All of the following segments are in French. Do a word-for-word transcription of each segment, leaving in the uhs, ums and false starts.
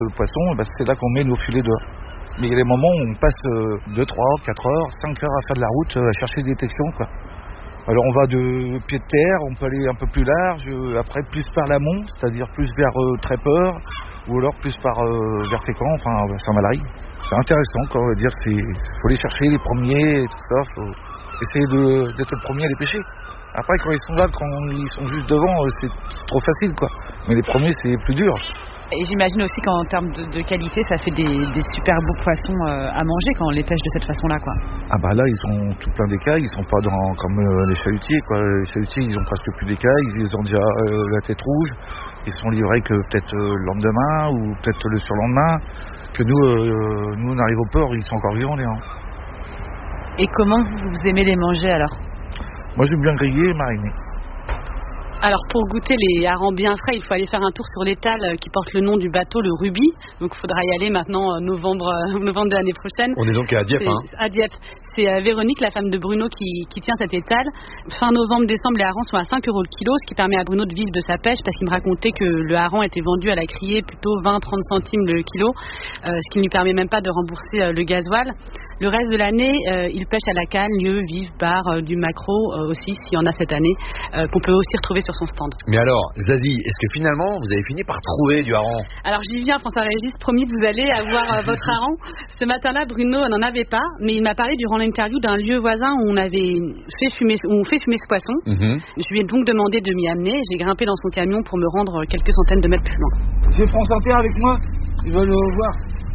Le poisson, bah, c'est là qu'on met nos filets dehors. Mais il y a des moments où on passe deux, trois, quatre heures, cinq heures à faire de la route, à chercher des détections, quoi. Alors on va de pied de terre, on peut aller un peu plus large, après plus par l'amont, c'est-à-dire plus vers euh, Trépeur, ou alors plus par euh, vers Fécamp, enfin Saint-Valery. C'est intéressant, quoi, on va dire, c'est faut aller chercher les premiers et tout ça, faut essayer de, d'être le premier à les pêcher. Après quand ils sont là, quand ils sont juste devant, c'est, c'est trop facile, quoi. Mais les premiers c'est plus dur. Et j'imagine aussi qu'en termes de, de qualité, ça fait des, des super beaux poissons euh, à manger quand on les pêche de cette façon-là, quoi. Ah bah là, ils ont tout plein d'écailles, ils sont pas dans, comme euh, les chalutiers, quoi. Les chalutiers, ils ont presque plus d'écailles, ils ont déjà euh, la tête rouge, ils sont livrés que peut-être euh, le lendemain ou peut-être le surlendemain. Que nous, euh, nous on arrive au port, ils sont encore vivants, les gens. Et comment vous aimez les manger alors? Moi, j'aime bien griller et mariner. Alors pour goûter les harengs bien frais, il faut aller faire un tour sur l'étal qui porte le nom du bateau, le Ruby. Donc il faudra y aller maintenant novembre, novembre de l'année prochaine. On est donc à Dieppe, hein. À Dieppe. C'est Véronique, la femme de Bruno, qui, qui tient cet étal. Fin novembre, décembre, les harengs sont à cinq euros le kilo, ce qui permet à Bruno de vivre de sa pêche, parce qu'il me racontait que le hareng était vendu à la criée plutôt vingt à trente centimes le kilo, euh, ce qui ne lui permet même pas de rembourser euh, le gasoil. Le reste de l'année, euh, il pêche à la canne, lieu, vive, bar, euh, du maquereau euh, aussi, s'il y en a cette année, euh, qu'on peut aussi retrouver sur son stand. Mais alors, Zazie, est-ce que finalement, vous avez fini par trouver du hareng? Alors j'y viens, François-Régis, promis, vous allez avoir euh, votre hareng. Ce matin-là, Bruno n'en avait pas, mais il m'a parlé durant l'interview d'un lieu voisin où on avait fait fumer, où on fait fumer ce poisson. Mm-hmm. Je lui ai donc demandé de m'y amener. J'ai grimpé dans son camion pour me rendre quelques centaines de mètres plus loin. J'ai France Inter avec moi, ils veulent le voir.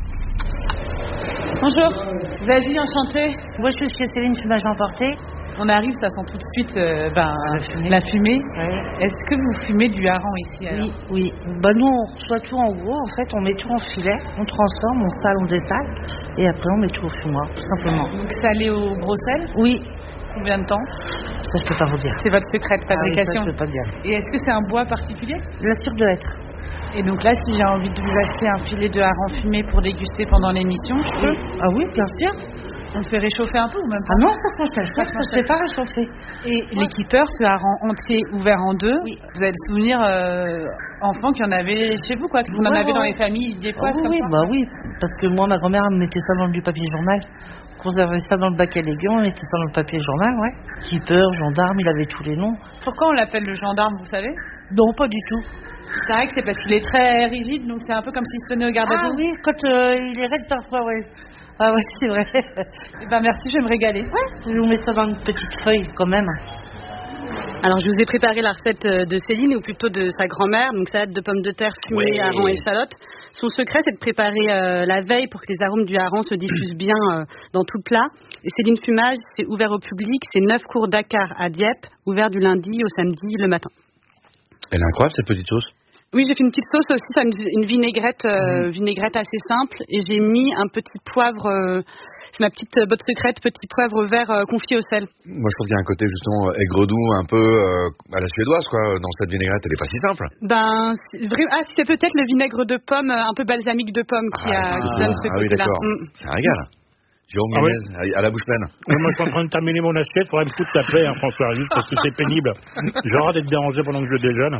Bonjour, Zazie, enchantée. Moi je suis Céline Fumage Emporté. On arrive, ça sent tout de suite euh, ben, la fumée. La fumée. Oui. Est-ce que vous fumez du hareng ici alors? Oui, oui. Bah, nous on reçoit tout en gros, en fait on met tout en filet, on transforme, on sale, on désale, et après on met tout au fumoir, tout simplement. Donc salé au gros sel? Oui. Combien de temps? Ça je peux pas vous dire. C'est votre secret de fabrication? Ah oui, ça, je peux pas dire. Et est-ce que c'est un bois particulier? La cire de hêtre. Et donc là, si j'ai envie de vous acheter un filet de hareng fumé pour déguster pendant l'émission, je peux? Ah oui, bien sûr. On fait réchauffer un peu ou même pas? Ah non, ça s'enchaîne, ça, ça se fait pas réchauffer. Et ouais. Les keepers, ce hareng entier ouvert en deux, oui. Vous avez le souvenir euh, enfant qu'il y en avait chez vous, quoi, que vous ouais, en avez ouais. dans les familles des poisses oh, oui, comme oui, ça? Bah oui, parce que moi, ma grand-mère me mettait ça dans du papier journal. On conservait ça dans le bac à légumes, on mettait ça dans le papier journal, ouais. Keeper, gendarme, il avait tous les noms. Pourquoi on l'appelle le gendarme, vous savez? Non, pas du tout. C'est vrai que c'est parce qu'il est très rigide, donc c'est un peu comme s'il se tenait au garde à vous. Ah oui, quand euh, il est raide parfois, ouais. Ah ouais, c'est vrai. Eh ben merci, je vais me régaler. Ouais, je vais vous mettre ça dans une petite feuille quand même. Alors je vous ai préparé la recette de Céline, ou plutôt de sa grand-mère, donc salade de pommes de terre fumée, oui. Hareng et échalote. Son secret, c'est de préparer euh, la veille pour que les arômes du hareng se diffusent bien euh, dans tout le plat. Et Céline Fumage, c'est ouvert au public, c'est neuf cours Dakar à Dieppe, ouvert du lundi au samedi le matin. Elle est incroyable cette petite sauce. Oui, j'ai fait une petite sauce aussi, une, une vinaigrette, euh, mmh. vinaigrette assez simple, et j'ai mis un petit poivre, euh, c'est ma petite botte secrète, petit poivre vert euh, confit au sel. Moi, je trouve qu'il y a un côté justement aigre-doux, un peu euh, à la suédoise, quoi. Dans cette vinaigrette, elle est pas si simple. Ben, c'est vrai, ah, c'est peut-être le vinaigre de pomme, un peu balsamique de pomme, qui, ah, a, qui donne ce ah, côté-là. Ah oui, d'accord. Mmh. C'est un régal. Jérôme ah Ménez, oui. à la bouche pleine. Oui, moi, je suis en train de terminer mon assiette. Il faudrait me foutre ta paix, hein, François, juste parce que c'est pénible. J'ai hâte d'être dérangé pendant que je déjeune.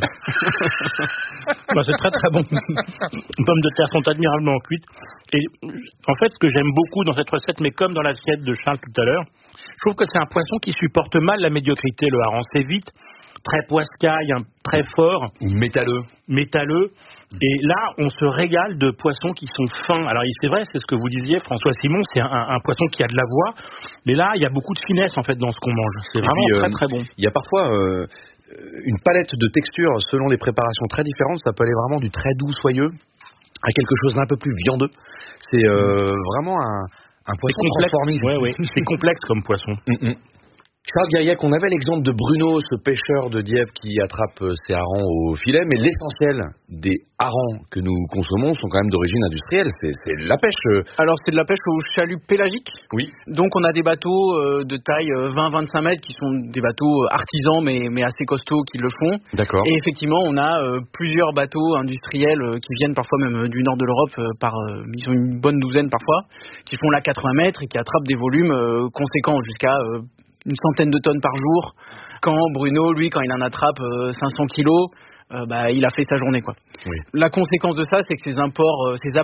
Bah, c'est très très bon. Les pommes de terre sont admirablement cuites. Et en fait, ce que j'aime beaucoup dans cette recette, mais comme dans l'assiette de Charles tout à l'heure, je trouve que c'est un poisson qui supporte mal la médiocrité. Le hareng, c'est vite, très poiscaille, hein, très fort. Ou métalleux. Métalleux. Et là, on se régale de poissons qui sont fins. Alors, c'est vrai, c'est ce que vous disiez, François Simon, c'est un, un poisson qui a de la voix. Mais là, il y a beaucoup de finesse, en fait, dans ce qu'on mange. C'est vraiment puis, très, euh, très bon. Il y a parfois euh, une palette de textures selon les préparations très différentes. Ça peut aller vraiment du très doux, soyeux, à quelque chose d'un peu plus viandeux. C'est euh, vraiment un, un poisson transformé. Ouais, ouais. C'est complexe comme poisson. Mm-mm. Charles Guiriac, on avait l'exemple de Bruno, ce pêcheur de Dieppe qui attrape ses harengs au filet, mais l'essentiel des harengs que nous consommons sont quand même d'origine industrielle. C'est, c'est de la pêche. Alors c'est de la pêche au chalut pélagique. Oui. Donc on a des bateaux euh, de taille vingt à vingt-cinq mètres qui sont des bateaux artisans mais, mais assez costauds qui le font. D'accord. Et effectivement on a euh, plusieurs bateaux industriels euh, qui viennent parfois même du nord de l'Europe, euh, par, euh, ils ont une bonne douzaine parfois, qui font là quatre-vingts mètres et qui attrapent des volumes euh, conséquents jusqu'à... Euh, une centaine de tonnes par jour. Quand Bruno, lui, quand il en attrape euh, cinq cents kilos, euh, bah, il a fait sa journée, quoi. Oui. La conséquence de ça, c'est que ces imports, euh, ces